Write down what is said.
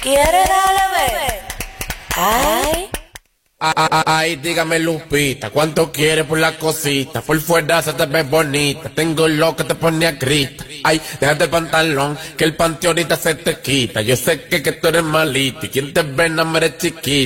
¿Quiere darle ver? Ay. Ay, dígame Lupita, ¿cuánto quieres por la cosita? Por fuera se te ve bonita, tengo lo que te pone a grita. Ay, déjate el pantalón, que el panty ahorita se te quita. Yo sé que tú eres malita y quien te ve no eres chiquita.